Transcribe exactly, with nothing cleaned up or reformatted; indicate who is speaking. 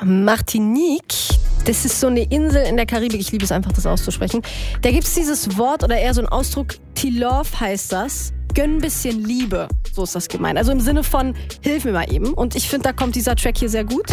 Speaker 1: Martinique. Das ist so eine Insel in der Karibik. Ich liebe es einfach, das auszusprechen. Da gibt es dieses Wort oder eher so einen Ausdruck. Tilove heißt das. Gönn ein bisschen Liebe. So ist das gemeint. Also im Sinne von, hilf mir mal eben. Und ich finde, da kommt dieser Track hier sehr gut.